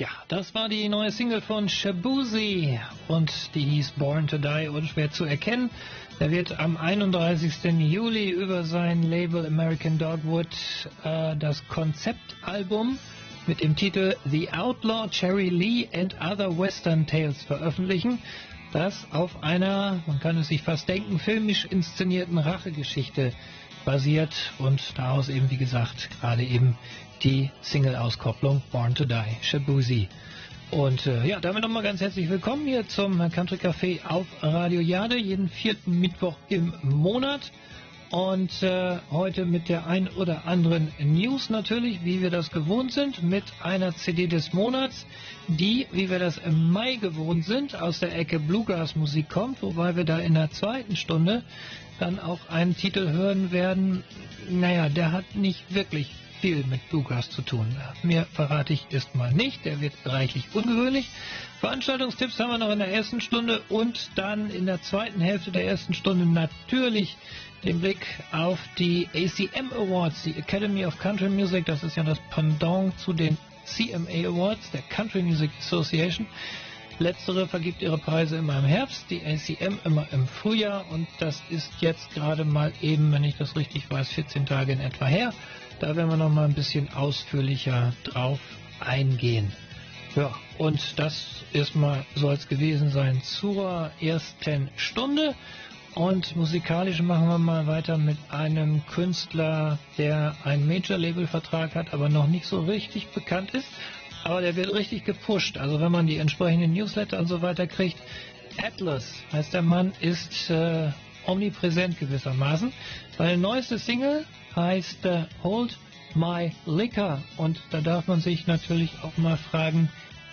Ja, das war die neue Single von Shaboozey und die hieß Born to Die, unschwer zu erkennen. Er wird am 31. Juli über sein Label American Dogwood das Konzeptalbum mit dem Titel The Outlaw Cherry Lee and Other Western Tales veröffentlichen, das auf einer, man kann es sich fast denken, filmisch inszenierten Rachegeschichte basiert und daraus eben, wie gesagt, gerade eben die Single-Auskopplung Born to Die, Shaboozey. Und ja, damit nochmal ganz herzlich willkommen hier zum Country Café auf Radio Jade, jeden vierten Mittwoch im Monat. Und heute mit der ein oder anderen News natürlich, wie wir das gewohnt sind, mit einer CD des Monats, die, wie wir das im Mai gewohnt sind, aus der Ecke Bluegrass-Musik kommt, wobei wir da in der zweiten Stunde dann auch einen Titel hören werden, naja, der hat nicht wirklich viel mit Bluegrass zu tun. Mehr verrate ich erstmal nicht, der wird reichlich ungewöhnlich. Veranstaltungstipps haben wir noch in der ersten Stunde und dann in der zweiten Hälfte der ersten Stunde natürlich den Blick auf die ACM Awards, die Academy of Country Music, das ist ja das Pendant zu den CMA Awards, der Country Music Association. Letztere vergibt ihre Preise immer im Herbst, die ACM immer im Frühjahr und das ist jetzt gerade mal eben, wenn ich das richtig weiß, 14 Tage in etwa her. Da werden wir noch mal ein bisschen ausführlicher drauf eingehen. Ja, und das erstmal soll es gewesen sein zur ersten Stunde. Und musikalisch machen wir mal weiter mit einem Künstler, der einen Major-Label-Vertrag hat, aber noch nicht so richtig bekannt ist. Aber der wird richtig gepusht. Also wenn man die entsprechenden Newsletter und so weiter kriegt. Atlas heißt der Mann, ist omnipräsent gewissermaßen. Seine neueste Single heißt Hold My Liquor. Und da darf man sich natürlich auch mal fragen,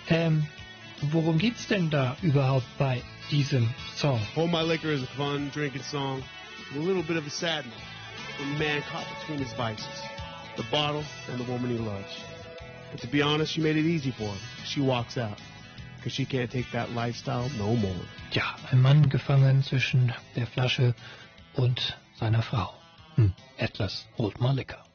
worum geht's denn da überhaupt bei diesem Song? Hold My Liquor is a fun drinking song with a little bit of a sadness. A man caught between his vices, the bottle and the woman he loves. But to be honest, she made it easy for him. She walks out because she can't take that lifestyle no more. Ja, ein Mann gefangen zwischen der Flasche und seiner Frau. Atlas, Hold My Liquor.